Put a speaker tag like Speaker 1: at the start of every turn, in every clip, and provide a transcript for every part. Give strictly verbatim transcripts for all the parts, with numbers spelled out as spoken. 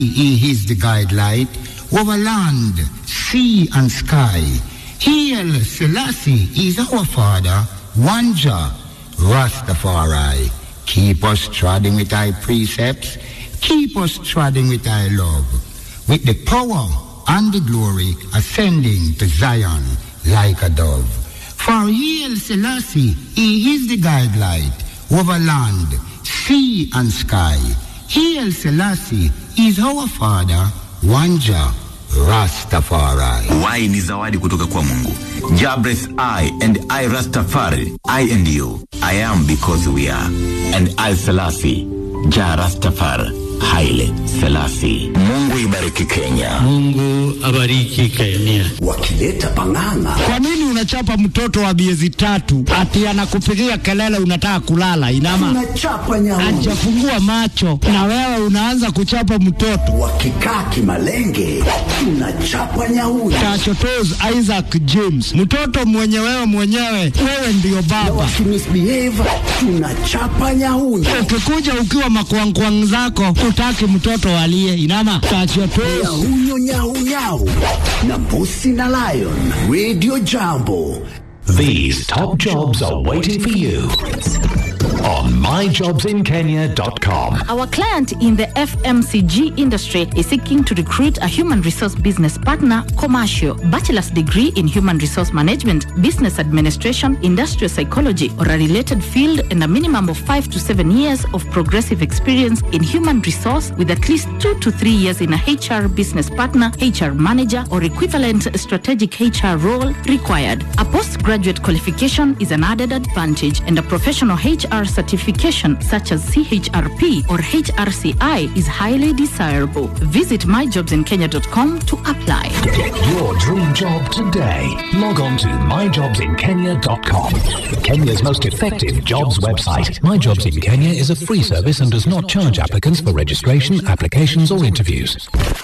Speaker 1: He is the guidelight over land, sea and sky. Hail Selassie is our father, one Jah, Rastafari. Keep us treading with thy precepts, keep us treading with thy love, with the power and the glory ascending to Zion like a dove. For Hail Selassie, he is the guidelight over land, sea and sky. Hail Selassie is our father, one Jah, Rastafari.
Speaker 2: Why ni zawadi kutoka kwa Mungu. Jah breath I, and I Rastafari, I and you. I am because we are. And I Selassie, Jah Rastafari, Haile Selassie. Mungu ibariki Kenya.
Speaker 3: Mungu abariki Kenya.
Speaker 4: Wakileta panganga.
Speaker 5: Kwa nini unachapa mtoto wa miezi tatu ati anakupigia kelele unataka kulala? Inama
Speaker 4: unachapa nyamu.
Speaker 5: Hajafungua macho na wewe unaanza kuchapa mtoto.
Speaker 4: Wakikaa kimalenge unachapa nyamu.
Speaker 5: Tachotos Isaac James, mtoto mwenye wewe mwenyewe, wewe ndio baba.
Speaker 4: Wakimisbehave unachapa nyamu.
Speaker 5: Ukikuja ukiwa makwangkwang zako utaki mtoto alie. Inama tachotos
Speaker 4: Nyau nyau nyau na Mbusi na Lion Radio Jambo.
Speaker 6: These top jobs are waiting for you on my jobs in kenya dot com.
Speaker 7: Our client in the F M C G industry is seeking to recruit a human resource business partner, commercial, bachelor's degree in human resource management, business administration, industrial psychology, or a related field, and a minimum of five to seven years of progressive experience in human resource with at least two to three years in a H R business partner, H R manager, or equivalent strategic H R role required. A postgraduate qualification is an added advantage, and a professional H R certification such as C H R P or H R C I is highly desirable. Visit my jobs in kenya dot com to apply.
Speaker 6: Get your dream job today. Log on to my jobs in kenya dot com. Kenya's most effective jobs website. My Jobs in Kenya is a free service and does not charge applicants for registration, applications or interviews.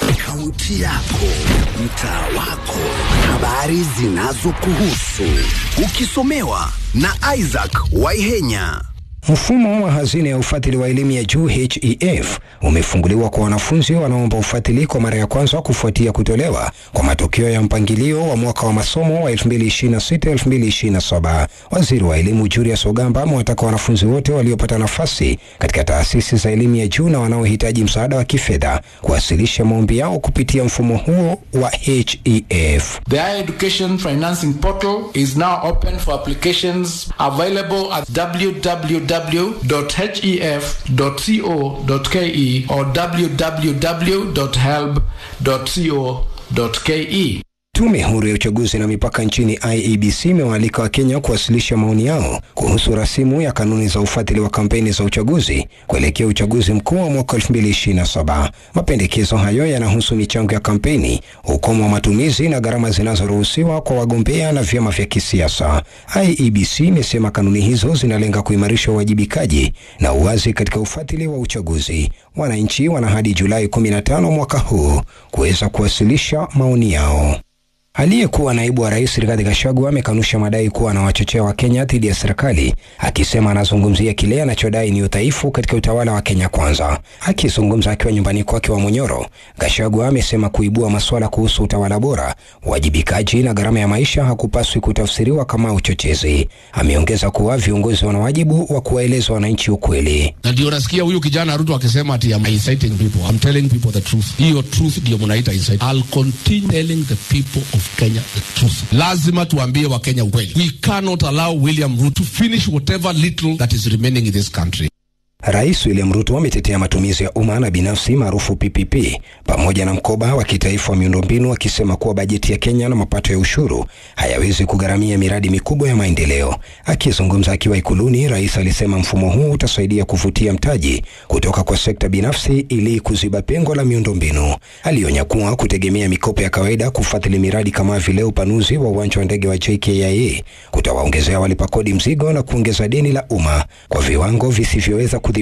Speaker 4: Kaunti yako, mtaa wako, habari zinazokuhusu. Ukisomewa na Isaac Waihenya.
Speaker 8: Mfumo wa hazina ya ufadhili wa elimu ya juu H E F umefunguliwa kwa wanafunzi wanaoomba ufadhili kwa mara ya kwanza kufuatia kutolewa kwa matokeo ya mpangilio wa mwaka wa masomo wa elfu mbili ishirini na sita elfu mbili ishirini na saba. Waziri wa elimu Julius Ogamba amewataka wanafunzi wote waliopata nafasi katika taasisi za elimu ya juu na wanaohitaji msaada wa kifedha kuwasilisha maombi yao kupitia mfumo huo wa H E F.
Speaker 9: The Higher Education Financing Portal is now open for applications, available at w w w dot h e f dot co dot k e or w w w dot help dot co dot k e.
Speaker 8: Tume huru ya uchaguzi na mipaka nchini I E B C imewaalika Wakenya kuwasilisha maoni yao kuhusu rasimu ya kanuni za ufadhili wa kampeni za uchaguzi kuelekea uchaguzi mkuu wa mwaka elfu mbili ishirini na saba. Mapendekezo hayo yanahusu michango ya kampeni, ukomo wa matumizi na gharama zinazoruhusiwa kwa wagombea na vyama vya kisiasa. I E B C imesema kanuni hizo zinalenga kuimarisha uwajibikaji na uwazi katika ufadhili wa uchaguzi. Wananchi wana hadi Julai kumi na tano mwaka huu kuweza kuwasilisha maoni yao. Aliyekuwa naibu wa rais Rigathi Gachagua amekanusha madai kuwa anawachochea wa Kenya dhidi ya serikali, akisema anazungumzia kile anachodai ni udhaifu katika utawala wa Kenya Kwanza. Akizungumza akiwa nyumbani kwake wa Munyoro, Gachagua amesema kuibua masuala kuhusu utawala bora, wajibikaji na gharama ya maisha hakupaswi kutafsiriwa kama uchochezi. Ameongeza kuwa viongozi wana wajibu wa kuwaeleza wananchi ukweli.
Speaker 10: Na ndio nasikia huyu kijana Ruto akisema ati I'm inciting people. I'm telling people the truth. Hiyo truth ndio mnaita incite. I'll continue telling the people of Kenya the truth. Lazima tuambie wa Kenya ukweli. We cannot allow William Ruto to finish whatever little that is remaining in this country.
Speaker 8: Rais William Ruto ametetea matumizi ya umma na binafsi maarufu P P P pamoja na mkoba wa kitaifa wa miundombinu, akisema kuwa bajeti ya Kenya na mapato ya ushuru hayawezi kugharamia miradi mikubwa ya maendeleo. Akizungumza akiwa Ikuluni, rais alisema mfumo huu utasaidia kuvutia mtaji kutoka kwa sekta binafsi ili kuziba pengo la miundombinu. Alionya kuwa kutegemea mikopo ya kawaida kufadhili miradi kama vile upanuzi wa uwanja wa ndege wa J K I A kutawaongezea walipa kodi mzigo na kuongeza deni la umma kwa viwango visivyoweza kudhibitiwa.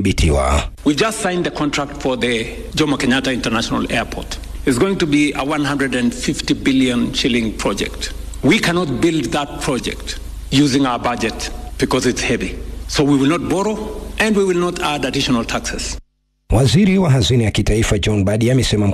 Speaker 11: We just signed the contract for the Jomo Kenyatta International Airport. It's going to be a one hundred fifty billion shilling project. We cannot build that project using our budget because it's heavy. So we will not borrow and we will not add additional taxes.
Speaker 8: Waziri wa hazina ya kitaifa John Badi amesema